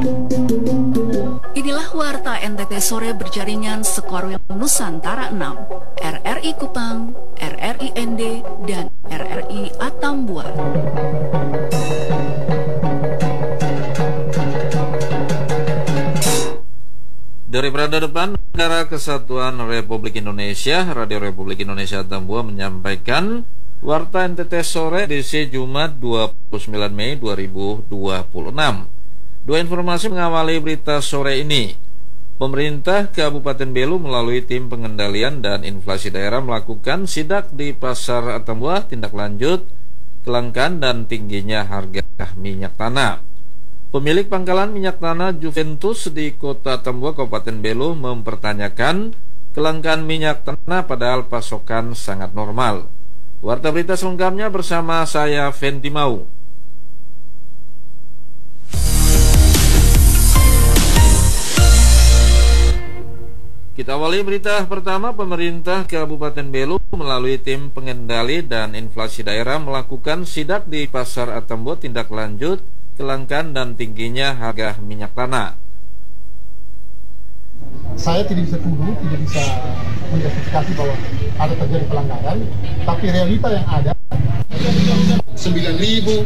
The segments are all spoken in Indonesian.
Inilah Warta NTT Sore berjaringan Sekorwil Nusantara 6, RRI Kupang, RRI ND, dan RRI Atambua. Dari berada depan Negara Kesatuan Republik Indonesia, Radio Republik Indonesia Atambua menyampaikan Warta NTT Sore edisi Jumat 29 Mei 2026. Dua informasi mengawali berita sore ini. Pemerintah Kabupaten Belu melalui tim pengendalian dan inflasi daerah melakukan sidak di Pasar Atambua tindak lanjut kelangkaan dan tingginya harga minyak tanah. Pemilik pangkalan minyak tanah Juventus di Kota Atambua, Kabupaten Belu mempertanyakan kelangkaan minyak tanah padahal pasokan sangat normal. Warta berita selengkapnya bersama saya Fenty Mau. Kita awali berita pertama. Pemerintah Kabupaten Belu melalui tim pengendali dan inflasi daerah melakukan sidak di Pasar Atambua tindak lanjut kelangkaan dan tingginya harga minyak tanah. Saya tidak bisa tuduh, tidak bisa menjustifikasi bahwa ada terjadi pelanggaran, tapi realita yang ada 9.000, 7.000,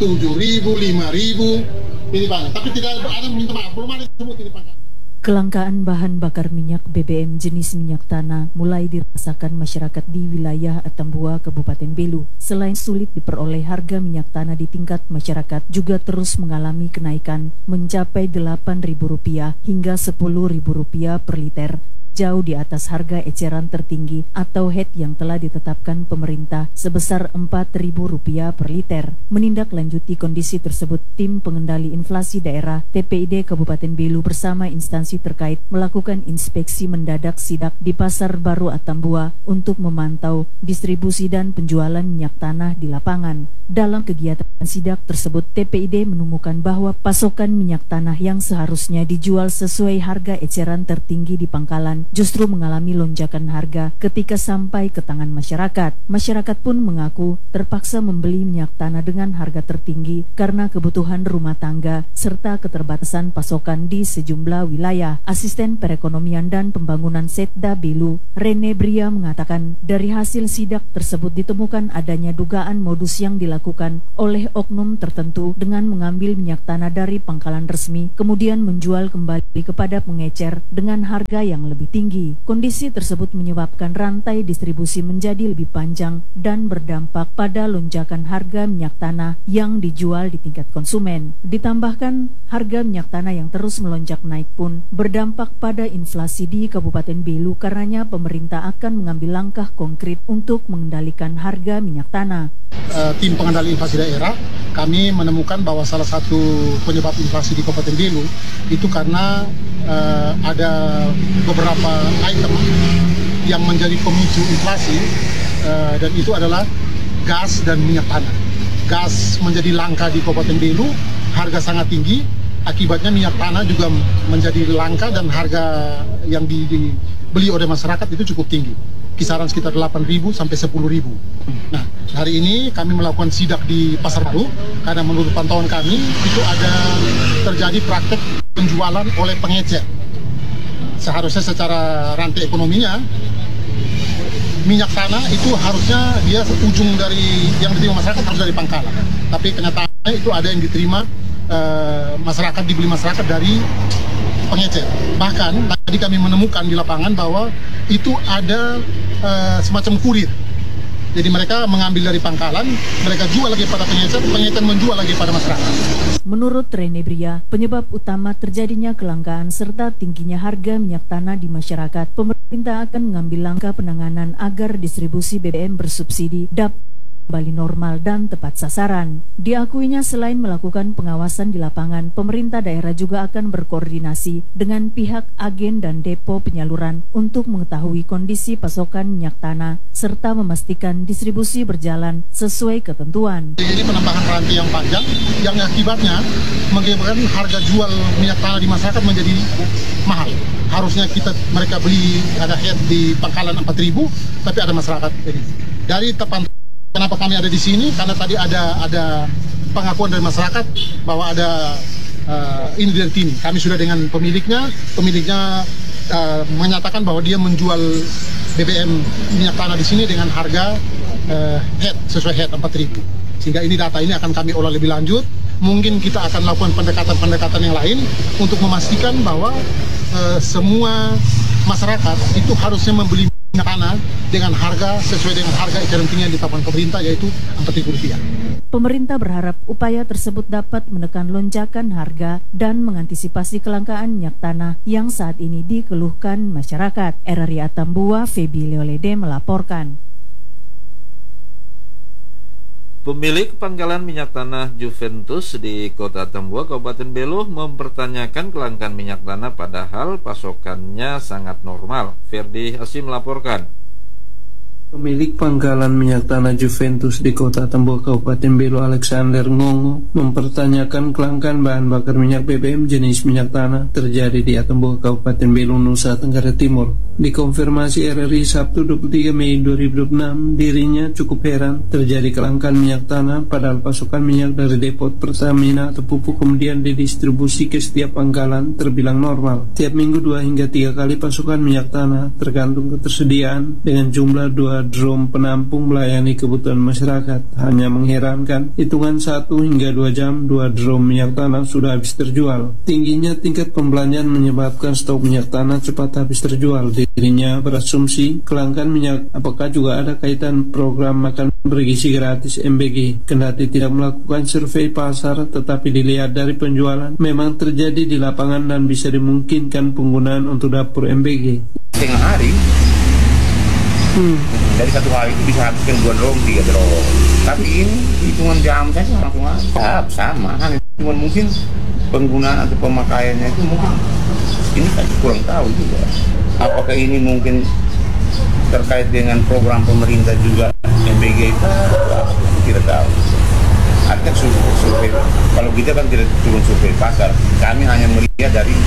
5.000 ini banyak. Tapi tidak ada minta maaf, belum ada sebut ini pangkat. Kelangkaan bahan bakar minyak BBM jenis minyak tanah mulai dirasakan masyarakat di wilayah Atambua, Kabupaten Belu. Selain sulit diperoleh, harga minyak tanah di tingkat masyarakat juga terus mengalami kenaikan mencapai Rp8.000 hingga Rp10.000 per liter, jauh di atas harga eceran tertinggi atau HET yang telah ditetapkan pemerintah sebesar Rp4.000 per liter. Menindaklanjuti kondisi tersebut, tim pengendali inflasi daerah TPID Kabupaten Belu bersama instansi terkait melakukan inspeksi mendadak sidak di Pasar Baru Atambua untuk memantau distribusi dan penjualan minyak tanah di lapangan. Dalam kegiatan sidak tersebut, TPID menemukan bahwa pasokan minyak tanah yang seharusnya dijual sesuai harga eceran tertinggi di pangkalan justru mengalami lonjakan harga ketika sampai ke tangan masyarakat. Masyarakat pun mengaku terpaksa membeli minyak tanah dengan harga tertinggi karena kebutuhan rumah tangga serta keterbatasan pasokan di sejumlah wilayah. Asisten Perekonomian dan Pembangunan Setda Belu, Rene Bria, mengatakan dari hasil sidak tersebut ditemukan adanya dugaan modus yang dilakukan oleh oknum tertentu dengan mengambil minyak tanah dari pangkalan resmi kemudian menjual kembali kepada pengecer dengan harga yang lebih tinggi. Kondisi tersebut menyebabkan rantai distribusi menjadi lebih panjang dan berdampak pada lonjakan harga minyak tanah yang dijual di tingkat konsumen. Ditambahkan, harga minyak tanah yang terus melonjak naik pun berdampak pada inflasi di Kabupaten Belu, karenanya pemerintah akan mengambil langkah konkret untuk mengendalikan harga minyak tanah. Tim pengendali inflasi daerah, kami menemukan bahwa salah satu penyebab inflasi di Kabupaten Belu itu karena ada beberapa item yang menjadi pemicu inflasi, dan itu adalah gas dan minyak tanah. Gas menjadi langka di Kabupaten Belu, harga sangat tinggi, akibatnya minyak tanah juga menjadi langka dan harga yang dibeli oleh masyarakat itu cukup tinggi, kisaran sekitar 8.000 sampai 10.000. Nah, hari ini kami melakukan sidak di Pasar Baru karena menurut pantauan kami itu ada terjadi praktek penjualan oleh pengecer. Seharusnya secara rantai ekonominya minyak tanah itu harusnya dia ujung dari yang diterima masyarakat harus dari pangkalan. Tapi kenyataannya itu ada yang diterima masyarakat, dibeli masyarakat dari pengecer. Bahkan tadi kami menemukan di lapangan bahwa itu ada semacam kurir. Jadi mereka mengambil dari pangkalan, mereka jual lagi pada pengecer, pengecer menjual lagi pada masyarakat. Menurut Rene Bria, penyebab utama terjadinya kelangkaan serta tingginya harga minyak tanah di masyarakat, pemerintah akan mengambil langkah penanganan agar distribusi BBM bersubsidi dapat kembali normal dan tepat sasaran. Diakuinya selain melakukan pengawasan di lapangan, pemerintah daerah juga akan berkoordinasi dengan pihak agen dan depo penyaluran untuk mengetahui kondisi pasokan minyak tanah serta memastikan distribusi berjalan sesuai ketentuan. Ini penambahan rantai yang panjang yang akibatnya mengakibatkan harga jual minyak tanah di masyarakat menjadi mahal. Harusnya mereka beli ada head di pangkalan 4.000, tapi ada masyarakat dari tepan. Kenapa kami ada di sini? Karena tadi ada pengakuan dari masyarakat bahwa ada ini dari tim. Kami sudah dengan pemiliknya menyatakan bahwa dia menjual BBM minyak tanah di sini dengan harga head, sesuai head 4.000. Sehingga ini data ini akan kami olah lebih lanjut. Mungkin kita akan lakukan pendekatan-pendekatan yang lain untuk memastikan bahwa semua masyarakat itu harusnya membeli minyak tanah dengan harga sesuai dengan harga eceran tinggi yang ditetapkan pemerintah, yaitu Rp4.000. Pemerintah berharap upaya tersebut dapat menekan lonjakan harga dan mengantisipasi kelangkaan minyak tanah yang saat ini dikeluhkan masyarakat. RRI Atambua, Febi Leolede melaporkan. Pemilik pangkalan minyak tanah Juventus di Kota Atambua, Kabupaten Belu mempertanyakan kelangkaan minyak tanah padahal pasokannya sangat normal. Ferdi Asim melaporkan. Pemilik pangkalan minyak tanah Juventus di Kota Atambua, Kabupaten Belu, Alexander Ngongo, mempertanyakan kelangkaan bahan bakar minyak BBM jenis minyak tanah terjadi di Atambua, Kabupaten Belu, Nusa Tenggara Timur. Dikonfirmasi RRI Sabtu 23 Mei 2026, dirinya cukup heran terjadi kelangkaan minyak tanah padahal pasokan minyak dari depot Pertamina atau pupuk kemudian didistribusi ke setiap pangkalan terbilang normal. Tiap minggu 2 hingga 3 kali pasokan minyak tanah tergantung ketersediaan dengan jumlah 2 drum penampung melayani kebutuhan masyarakat. Hanya mengherankan, hitungan 1 hingga 2 jam 2 drum minyak tanah sudah habis terjual. Tingginya tingkat pembelanjaan menyebabkan stok minyak tanah cepat habis terjual. Dirinya berasumsi kelangkaan minyak apakah juga ada kaitan program makan bergizi gratis MBG. Kendati tidak melakukan survei pasar, tetapi dilihat dari penjualan memang terjadi di lapangan dan bisa dimungkinkan penggunaan untuk dapur MBG. Setengah hari dari satu hari itu bisa habiskan 2 drum, 3 drum. Tapi ini hitungan jam saja langsung habis. Sama, cuma mungkin penggunaan atau pemakaiannya itu mungkin ini kan kurang tahu juga. Apakah ini mungkin terkait dengan program pemerintah juga MBG itu? Tidak tahu. Artinya survei. Kalau kita kan tidak turun survei pasar, kami hanya melihat dari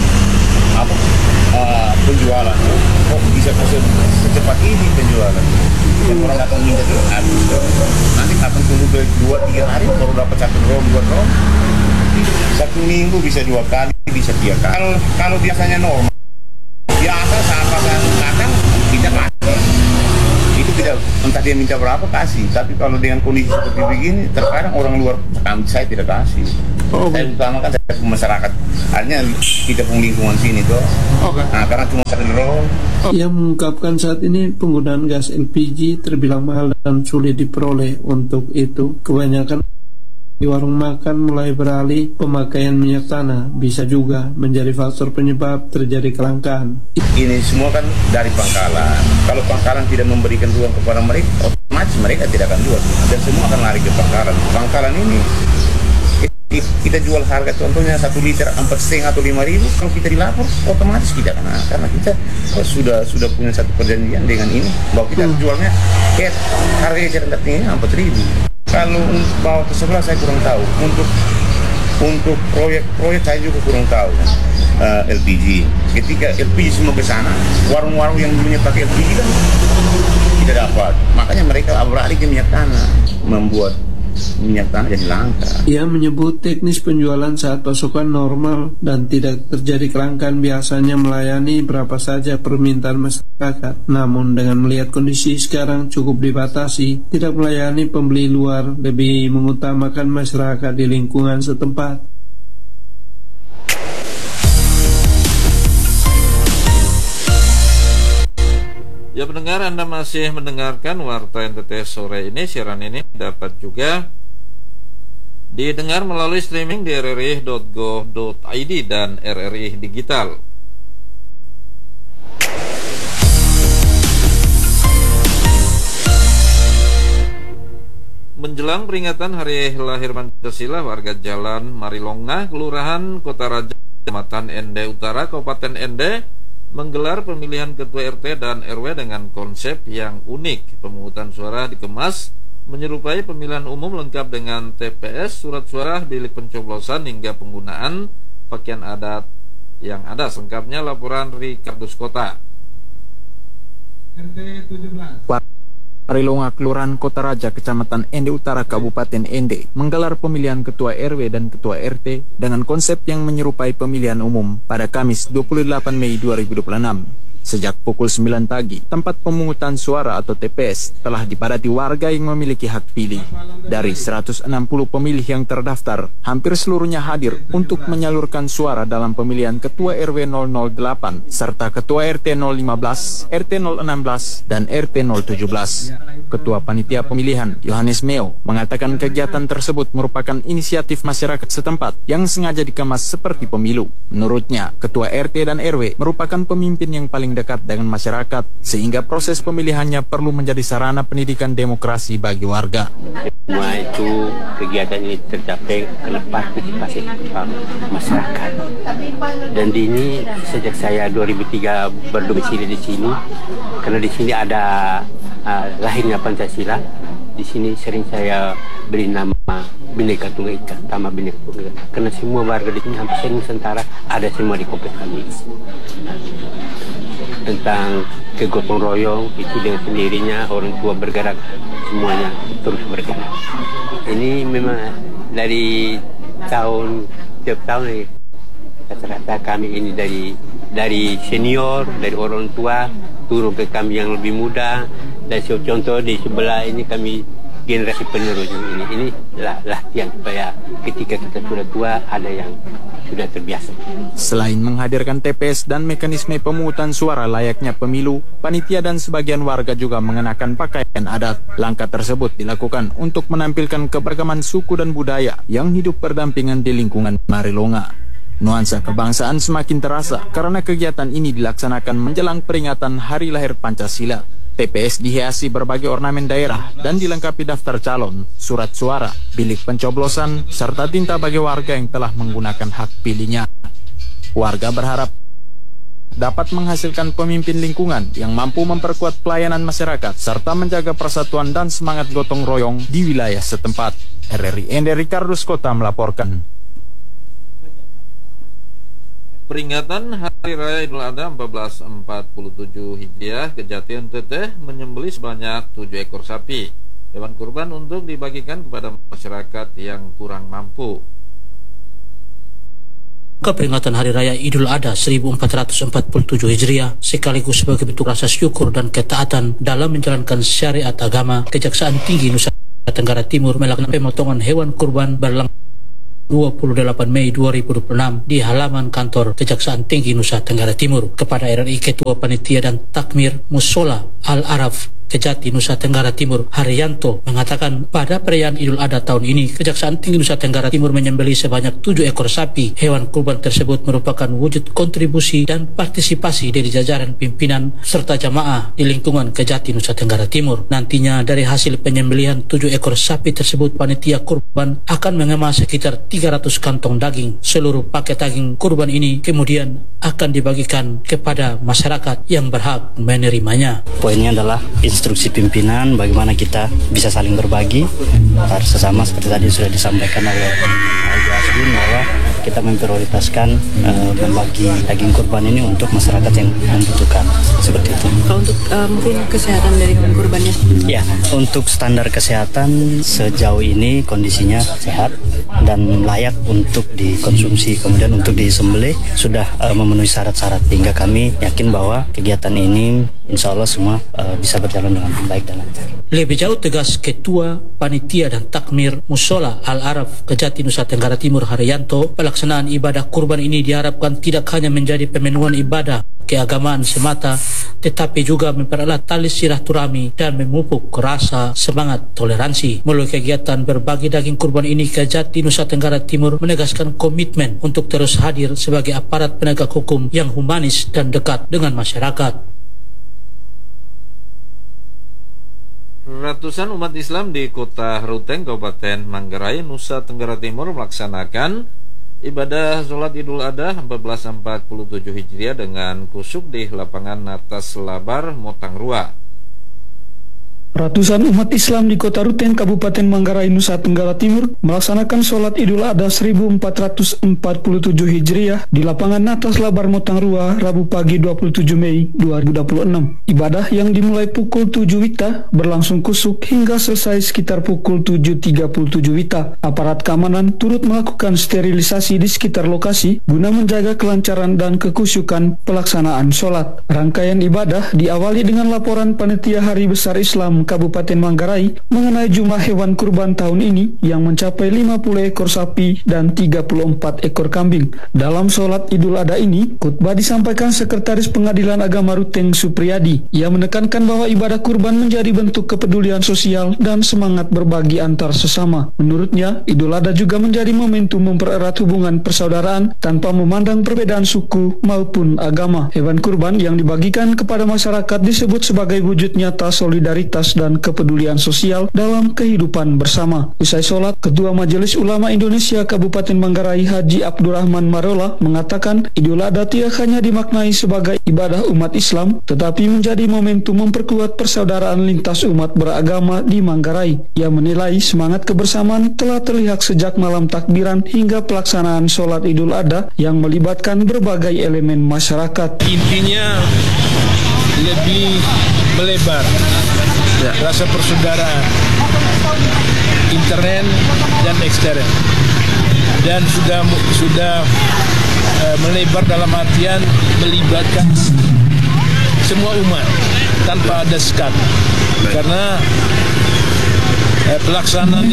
penjualan. Kok bisa secepat ini penjualan? Yang orang datang minta itu habis. Nanti akan tunggu 2-3 hari baru dapat 1 drum, 2 drum. 1 minggu bisa 2 kali, bisa 3 kali. Kalau biasanya normal, biasa saat datang kita kasih. Itu tidak, entah dia minta berapa kasih. Tapi kalau dengan kondisi seperti begini, terkadang orang luar saya tidak kasih. Saya utamakan saya ke masyarakat. Artinya kita pun lingkungan sini tuh. Nah, karena cuma 1 drum. Ia mengungkapkan saat ini penggunaan gas LPG terbilang mahal dan sulit diperoleh. Untuk itu, kebanyakan di warung makan mulai beralih pemakaian minyak tanah. Bisa juga menjadi faktor penyebab terjadi kelangkaan. Ini semua kan dari pangkalan. Kalau pangkalan tidak memberikan ruang kepada mereka, otomatis mereka tidak akan jual. Dan semua akan lari ke pangkalan. Pangkalan ini kita jual harga contohnya 1 liter 4,5 atau 5.000. Kalau kita dilapor, otomatis kita kena. Karena kita sudah punya satu perjanjian dengan ini bahwa kita jualnya harga eceran tertingginya 4.000. Kalau bawa ke sebelah saya kurang tahu. Untuk proyek saya juga kurang tahu. LPG. Ketika LPG semua ke sana, warung-warung yang dulunya pakai LPG kan tidak dapat. Makanya mereka beralih ke minyak tanah, membuat minyak tanah jadi langka. Ia menyebut teknis penjualan saat pasokan normal dan tidak terjadi kelangkaan biasanya melayani berapa saja permintaan masyarakat. Namun dengan melihat kondisi sekarang cukup dibatasi, tidak melayani pembeli luar, lebih mengutamakan masyarakat di lingkungan setempat. Ya pendengar, Anda masih mendengarkan Warta NTT sore ini. Siaran ini dapat juga didengar melalui streaming di rri.go.id dan RRI Digital. Menjelang peringatan Hari Lahir Pancasila, warga Jalan Marilongah, Kelurahan Kota Raja, Kecamatan Ende Utara, Kabupaten Ende, menggelar pemilihan ketua RT dan RW dengan konsep yang unik. Pemungutan suara dikemas menyerupai pemilihan umum lengkap dengan TPS, surat suara, bilik pencoblosan hingga penggunaan pakaian adat yang ada. Selengkapnya laporan Rikardus Kota. RT 17. Marilonga, Kelurahan Kota Raja, Kecamatan Ende Utara, Kabupaten Ende, menggelar pemilihan Ketua RW dan Ketua RT dengan konsep yang menyerupai pemilihan umum pada Kamis 28 Mei 2026. Sejak pukul 9 pagi, tempat pemungutan suara atau TPS telah dipadati warga yang memiliki hak pilih. Dari 160 pemilih yang terdaftar, hampir seluruhnya hadir untuk menyalurkan suara dalam pemilihan Ketua RW 008, serta Ketua RT 015, RT 016, dan RT 017. Ketua Panitia Pemilihan, Yohanes Meo, mengatakan kegiatan tersebut merupakan inisiatif masyarakat setempat yang sengaja dikemas seperti pemilu. Menurutnya, Ketua RT dan RW merupakan pemimpin yang paling dekat dengan masyarakat, sehingga proses pemilihannya perlu menjadi sarana pendidikan demokrasi bagi warga. Semua itu kegiatan ini tercapai lepas partisipasi masyarakat. Dan ini sejak saya 2003 berdomisili di sini, karena di sini ada lahirnya Pancasila. Di sini sering saya beri nama Bhinneka Tunggal Ika, Tama Bhinneka Tunggal Ika, karena semua warga di sini hampir Nusantara ada semua di kompleks kami. Tentang kegotong royong itu dengan sendirinya, orang tua bergerak, semuanya terus bergerak. Ini memang dari tiap tahun rata-rata kami ini dari senior, dari orang tua turun ke kami yang lebih muda. Dan contoh di sebelah ini kami generasi penerus ini latihan supaya ketika kita sudah tua ada yang sudah terbiasa. Selain menghadirkan TPS dan mekanisme pemungutan suara layaknya pemilu, panitia dan sebagian warga juga mengenakan pakaian adat. Langkah tersebut dilakukan untuk menampilkan keberagaman suku dan budaya yang hidup berdampingan di lingkungan Marilonga. Nuansa kebangsaan semakin terasa karena kegiatan ini dilaksanakan menjelang peringatan Hari Lahir Pancasila. TPS dihiasi berbagai ornamen daerah dan dilengkapi daftar calon, surat suara, bilik pencoblosan, serta tinta bagi warga yang telah menggunakan hak pilihnya. Warga berharap dapat menghasilkan pemimpin lingkungan yang mampu memperkuat pelayanan masyarakat serta menjaga persatuan dan semangat gotong royong di wilayah setempat. RRI Ende Ricardus Kota melaporkan. Peringatan Hari Raya Idul Adha 1447 Hijriah, Kejati NTT menyembelih sebanyak 7 ekor sapi, hewan kurban untuk dibagikan kepada masyarakat yang kurang mampu. Peringatan Hari Raya Idul Adha 1447 Hijriah sekaligus sebagai bentuk rasa syukur dan ketaatan dalam menjalankan syariat agama, Kejaksaan Tinggi Nusa Tenggara Timur melakukan pemotongan hewan kurban berlangsung 28 Mei 2026 di halaman kantor Kejaksaan Tinggi Nusa Tenggara Timur. Kepada RRI, Ketua Panitia dan Takmir Mushola Al-Araf Kejati Nusa Tenggara Timur Haryanto mengatakan pada perayaan Idul Adha tahun ini Kejaksaan Tinggi Nusa Tenggara Timur menyembelih sebanyak 7 ekor sapi. Hewan kurban tersebut merupakan wujud kontribusi dan partisipasi dari jajaran pimpinan serta jamaah di lingkungan Kejati Nusa Tenggara Timur. Nantinya dari hasil penyembelihan 7 ekor sapi tersebut, panitia kurban akan mengemas sekitar 300 kantong daging. Seluruh paket daging kurban ini kemudian akan dibagikan kepada masyarakat yang berhak menerimanya. Poinnya adalah instruksi pimpinan bagaimana kita bisa saling berbagi antar sesama, seperti tadi sudah disampaikan oleh Ibu Aswin bahwa kita memprioritaskan membagi daging kurban ini untuk masyarakat yang membutuhkan, seperti itu. Kalau untuk mungkin kesehatan dari hewan kurbannya? Ya, untuk standar kesehatan sejauh ini kondisinya sehat dan layak untuk dikonsumsi, kemudian untuk disembelih sudah memenuhi syarat-syarat, hingga kami yakin bahwa kegiatan ini insya Allah semua bisa berjalan dengan baik dan lancar. Lebih jauh tegas Ketua Panitia dan Takmir Mushola Al-Araf Kejati Nusa Tenggara Timur Haryanto, pelaksanaan ibadah kurban ini diharapkan tidak hanya menjadi pemenuhan ibadah keagamaan semata, tetapi juga mempererat tali silaturahmi dan memupuk rasa semangat toleransi. Melalui kegiatan berbagi daging kurban ini, Kejati Nusa Tenggara Timur menegaskan komitmen untuk terus hadir sebagai aparat penegak hukum yang humanis dan dekat dengan masyarakat. Ratusan umat Islam di Kota Ruteng, Kabupaten Manggarai, Nusa Tenggara Timur melaksanakan ibadah sholat Idul Adha 1447 Hijriah dengan khusyuk di lapangan atas Labar, Motangrua. Ratusan umat Islam di Kota Ruteng, Kabupaten Manggarai, Nusa Tenggara Timur melaksanakan sholat Idul Adha 1447 Hijriah di lapangan Natas Labar Motangrua, Rabu pagi 27 Mei 2026. Ibadah yang dimulai pukul 7 WITA berlangsung kusuk hingga selesai sekitar pukul 7.37 WITA. Aparat keamanan turut melakukan sterilisasi di sekitar lokasi guna menjaga kelancaran dan kekusyukan pelaksanaan sholat. Rangkaian ibadah diawali dengan laporan Panitia Hari Besar Islam Kabupaten Manggarai mengenai jumlah hewan kurban tahun ini yang mencapai 50 ekor sapi dan 34 ekor kambing. Dalam sholat Idul Adha ini, khutbah disampaikan Sekretaris Pengadilan Agama Ruteng Supriyadi. Ia menekankan bahwa ibadah kurban menjadi bentuk kepedulian sosial dan semangat berbagi antar sesama. Menurutnya, Idul Adha juga menjadi momentum mempererat hubungan persaudaraan tanpa memandang perbedaan suku maupun agama. Hewan kurban yang dibagikan kepada masyarakat disebut sebagai wujud nyata solidaritas dan kepedulian sosial dalam kehidupan bersama. Usai sholat, Ketua Majelis Ulama Indonesia Kabupaten Manggarai Haji Abdurrahman Marola mengatakan Idul Adha tidak hanya dimaknai sebagai ibadah umat Islam, tetapi menjadi momentum memperkuat persaudaraan lintas umat beragama di Manggarai. Ia menilai semangat kebersamaan telah terlihat sejak malam takbiran hingga pelaksanaan sholat Idul Adha yang melibatkan berbagai elemen masyarakat. Intinya lebih melebar rasa persaudaraan intern dan ekstern, dan sudah melebar dalam artian melibatkan semua umat tanpa ada sekat, karena pelaksanaan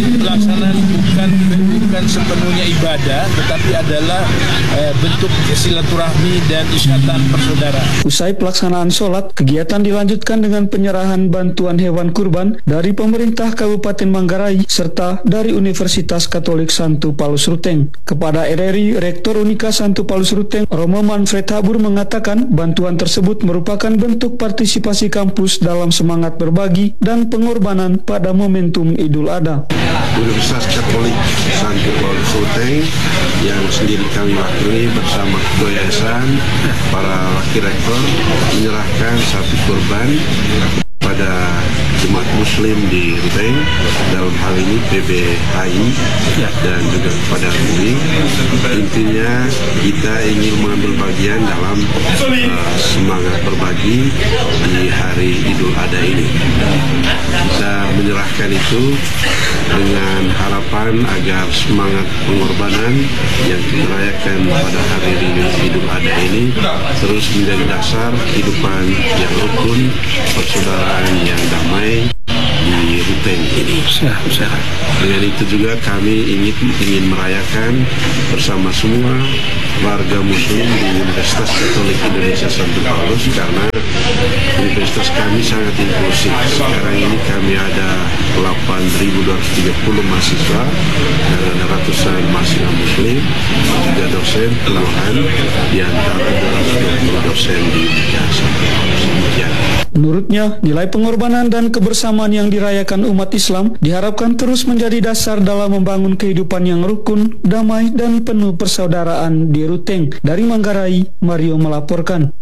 bukan sepenuhnya ibadah, tetapi adalah bentuk silaturahmi dan ikatan persaudaraan. Usai pelaksanaan sholat, kegiatan dilanjutkan dengan penyerahan bantuan hewan kurban dari pemerintah Kabupaten Manggarai serta dari Universitas Katolik Santo Paulus Ruteng. Kepada RRI, Rektor Unika Santo Paulus Ruteng, Romo Manfred Habur mengatakan bantuan tersebut merupakan bentuk partisipasi kampus dalam semangat berbagi dan pengorbanan pada momentum Idul Adha. Universitas Katolik Santo Paulus Ruteng yang sendiri kami wakili bersama Ketua Yayasan, para wakil rektor menyerahkan sapi kurban kepada jemaat muslim di Ruteng, dalam hal ini PBHI dan juga kepada UI. Intinya kita ingin mengambil bagian dalam semangat berbagi di hari Idul Adha ini. Kita menyerahkan itu dengan harapan agar semangat pengorbanan yang kita rayakan pada hari Idul Adha ini terus menjadi dasar kehidupan yang rukun, persaudaraan yang damai di Ruteng ini. Dengan itu juga kami ingin merayakan bersama semua warga muslim di Universitas Katolik Indonesia Santo Paulus, karena universitas kami sangat inklusif. Sekarang ini kami ada 8.230 mahasiswa dan ada ratusan mahasiswa muslim, juga dosen puluhan, di antara 220 dosen di Universitas Santo Paulus. Menurutnya, nilai pengorbanan dan kebersamaan yang dirayakan umat Islam diharapkan terus menjadi dasar dalam membangun kehidupan yang rukun, damai, dan penuh persaudaraan di Ruteng. Dari Manggarai, Mario melaporkan.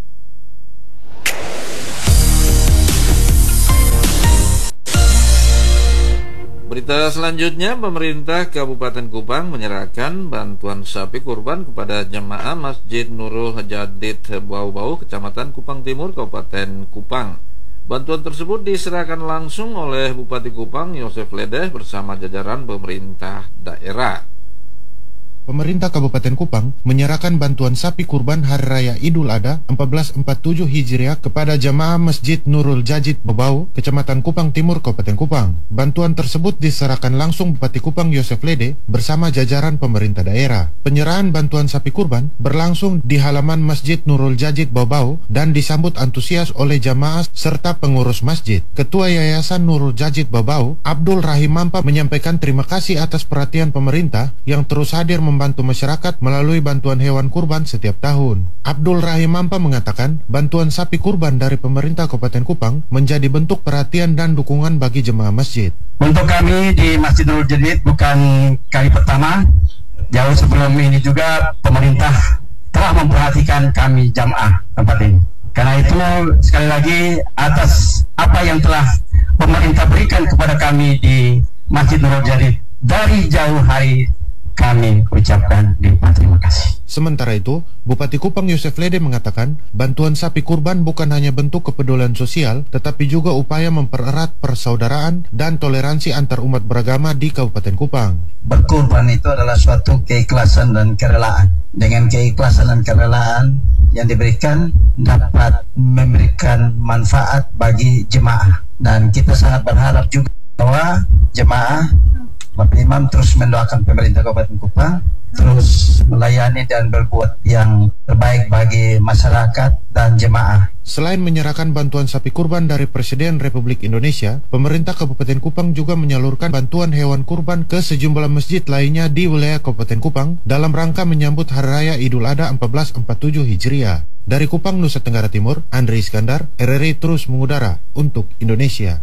Berita selanjutnya, pemerintah Kabupaten Kupang menyerahkan bantuan sapi kurban kepada jemaah Masjid Nurul Jadid Bau-Bau, Kecamatan Kupang Timur, Kabupaten Kupang. Bantuan tersebut diserahkan langsung oleh Bupati Kupang Yosef Ledeh bersama jajaran pemerintah daerah. Pemerintah Kabupaten Kupang menyerahkan bantuan sapi kurban Hari Raya Idul Adha 1447 Hijriah kepada jamaah Masjid Nurul Jadid Bau-Bau, Kecamatan Kupang Timur, Kabupaten Kupang. Bantuan tersebut diserahkan langsung Bupati Kupang Yosef Ledeh bersama jajaran pemerintah daerah. Penyerahan bantuan sapi kurban berlangsung di halaman Masjid Nurul Jadid Bau-Bau dan disambut antusias oleh jamaah serta pengurus masjid. Ketua Yayasan Nurul Jadid Bau-Bau, Abdul Rahim Mampa, menyampaikan terima kasih atas perhatian pemerintah yang terus hadir membantu masyarakat melalui bantuan hewan kurban setiap tahun. Abdul Rahim Mampa mengatakan bantuan sapi kurban dari pemerintah Kabupaten Kupang menjadi bentuk perhatian dan dukungan bagi jemaah masjid. Untuk kami di Masjid Nurul Jadid bukan kali pertama. Jauh sebelum ini juga pemerintah telah memperhatikan kami jamaah tempat ini. Karena itu sekali lagi atas apa yang telah pemerintah berikan kepada kami di Masjid Nurul Jadid dari jauh hari, kami ucapkan limpah terima kasih. Sementara itu, Bupati Kupang Yosef Lede mengatakan bantuan sapi kurban bukan hanya bentuk kepedulian sosial, tetapi juga upaya mempererat persaudaraan dan toleransi antar umat beragama di Kabupaten Kupang. Berkurban itu adalah suatu keikhlasan dan kerelaan. Dengan keikhlasan dan kerelaan yang diberikan dapat memberikan manfaat bagi jemaah. Dan kita sangat berharap juga bahwa jemaah Bapak Imam terus mendoakan pemerintah Kabupaten Kupang terus melayani dan berbuat yang terbaik bagi masyarakat dan jemaah. Selain menyerahkan bantuan sapi kurban dari Presiden Republik Indonesia, pemerintah Kabupaten Kupang juga menyalurkan bantuan hewan kurban ke sejumlah masjid lainnya di wilayah Kabupaten Kupang dalam rangka menyambut Hari Raya Idul Adha 1447 Hijriah. Dari Kupang, Nusa Tenggara Timur, Andri Iskandar, RRI terus mengudara untuk Indonesia.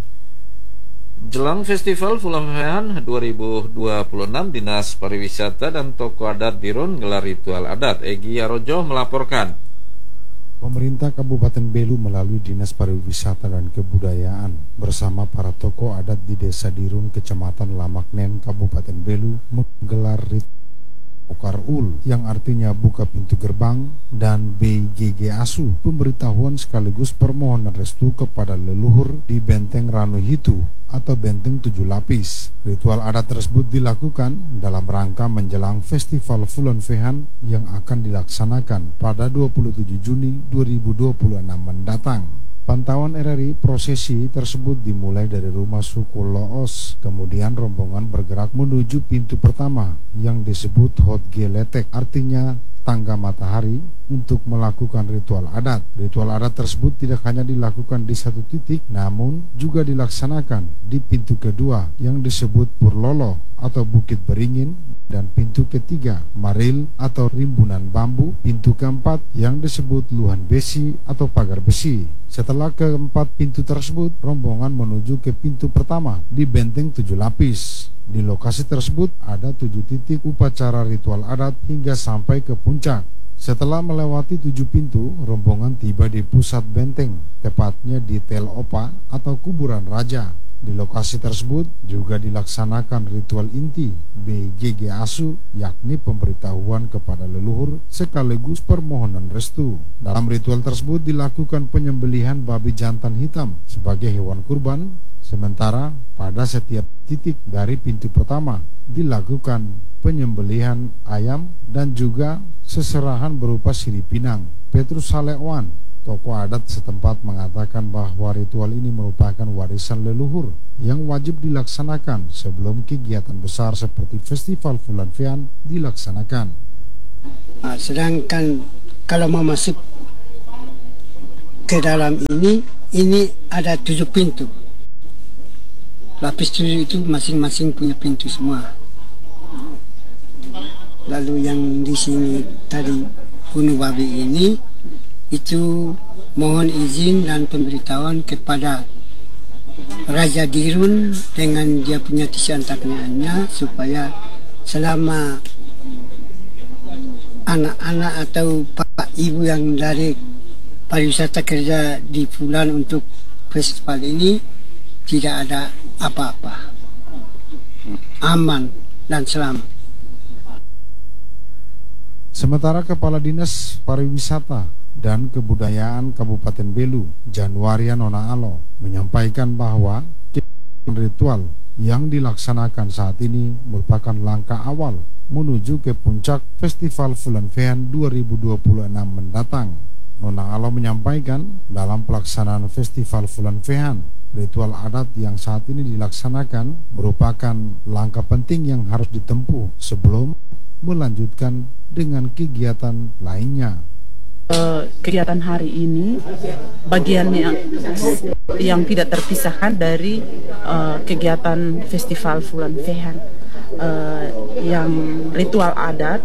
Jelang Festival Fulanfehan 2026, Dinas Pariwisata dan Tokoh Adat Dirun gelar ritual adat. Egy Arojo melaporkan. Pemerintah Kabupaten Belu melalui Dinas Pariwisata dan Kebudayaan bersama para tokoh adat di Desa Dirun, Kecamatan Lamaknen, Kabupaten Belu menggelar ritual Okarul yang artinya buka pintu gerbang dan BGG Asu, pemberitahuan sekaligus permohonan restu kepada leluhur di Benteng Ranu Hitu atau Benteng 7 Lapis. Ritual adat tersebut dilakukan dalam rangka menjelang Festival Fulanfehan yang akan dilaksanakan pada 27 Juni 2026 mendatang. Pantauan RRI, prosesi tersebut dimulai dari rumah suku Loos, kemudian rombongan bergerak menuju pintu pertama yang disebut Hot Geletek, artinya tangga matahari, untuk melakukan ritual adat. Ritual adat tersebut tidak hanya dilakukan di satu titik, namun juga dilaksanakan di pintu kedua yang disebut Purlolo atau Bukit Beringin, dan pintu ketiga Maril atau Rimbunan Bambu, pintu keempat yang disebut Luhan Besi atau Pagar Besi. Setelah keempat pintu tersebut, rombongan menuju ke pintu pertama di Benteng 7 Lapis. Di lokasi tersebut ada 7 titik upacara ritual adat hingga sampai ke puncak. Setelah melewati 7 pintu, rombongan tiba di pusat benteng, tepatnya di Tel Opa atau kuburan raja. Di lokasi tersebut juga dilaksanakan ritual inti BGG Asu, yakni pemberitahuan kepada leluhur sekaligus permohonan restu. Dalam ritual tersebut dilakukan penyembelihan babi jantan hitam sebagai hewan kurban, sementara pada setiap titik dari pintu pertama dilakukan penyembelihan ayam dan juga seserahan berupa sirip pinang. Petrus Salekwan, tokoh adat setempat, mengatakan bahwa ritual ini merupakan warisan leluhur yang wajib dilaksanakan sebelum kegiatan besar seperti Festival Fulanfehan dilaksanakan. Sedangkan kalau mau masuk ke dalam ini ada 7 pintu. Lapis 7 itu masing-masing punya pintu semua. Lalu yang di sini tadi bunuh babi ini, itu mohon izin dan pemberitahuan kepada Raja Dirun dengan dia punya tisyantaknya supaya selama anak-anak atau bapak ibu yang dari pariwisata kerja di Fulan untuk festival ini tidak ada apa-apa, aman dan selamat. Sementara Kepala Dinas Pariwisata dan Kebudayaan Kabupaten Belu, Januaria Nona Alo, menyampaikan bahwa ritual yang dilaksanakan saat ini merupakan langkah awal menuju ke puncak Festival Fulanfehan 2026 mendatang. Nona Alo menyampaikan dalam pelaksanaan Festival Fulanfehan, ritual adat yang saat ini dilaksanakan merupakan langkah penting yang harus ditempuh sebelum melanjutkan dengan kegiatan lainnya. Kegiatan hari ini bagian yang tidak terpisahkan dari kegiatan Festival Fulanfehan, yang ritual adat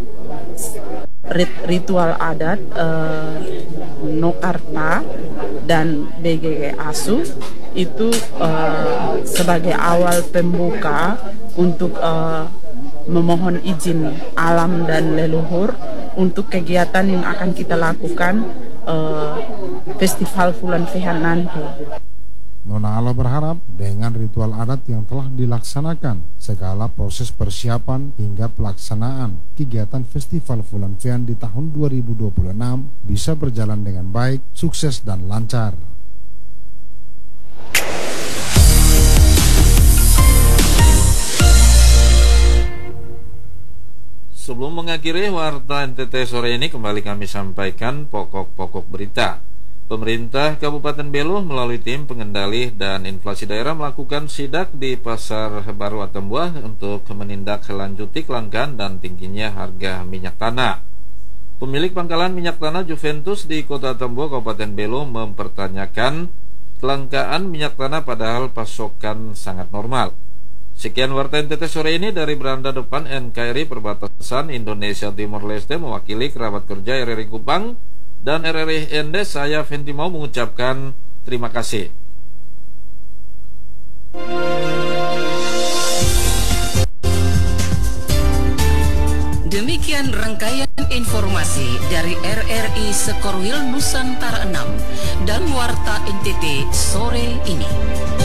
Nokarta dan BGG Asu itu sebagai awal pembuka untuk memohon izin alam dan leluhur untuk kegiatan yang akan kita lakukan festival Fulan Fehan nanti. Nona Ala berharap dengan ritual adat yang telah dilaksanakan, segala proses persiapan hingga pelaksanaan kegiatan Festival Fulan Fehan di tahun 2026 bisa berjalan dengan baik, sukses dan lancar. Sebelum mengakhiri Warta NTT sore ini, kembali kami sampaikan pokok-pokok berita. Pemerintah Kabupaten Belu melalui tim pengendali dan inflasi daerah melakukan sidak di Pasar Baru Atambua untuk menindaklanjuti kelangkaan dan tingginya harga minyak tanah. Pemilik pangkalan minyak tanah Juventus di Kota Atambua, Kabupaten Belu mempertanyakan kelangkaan minyak tanah padahal pasokan sangat normal. Sekian Warta NTT sore ini dari beranda depan NKRI Perbatasan Indonesia Timor Leste mewakili kerabat kerja RRI Kupang dan RRI Ende, saya Fenty mau mengucapkan terima kasih. Demikian rangkaian informasi dari RRI Sekorwil Nusantara 6 dan Warta NTT sore ini.